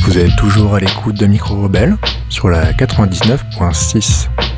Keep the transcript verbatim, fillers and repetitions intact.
Vous êtes toujours à l'écoute de Micro Rebelle sur la quatre-vingt-dix-neuf point six.